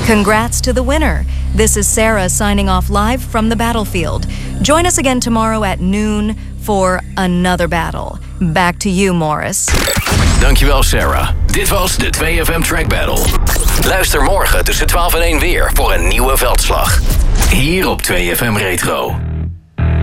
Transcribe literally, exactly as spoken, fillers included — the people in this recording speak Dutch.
Congrats to the winner. This is Sarah signing off live from the battlefield. Join us again tomorrow at noon for another battle. Back to you, Morris. Dankjewel, Sarah. Dit was de twee F M Track Battle. Luister morgen tussen twaalf en één weer voor een nieuwe veldslag. Hier op twee F M Retro.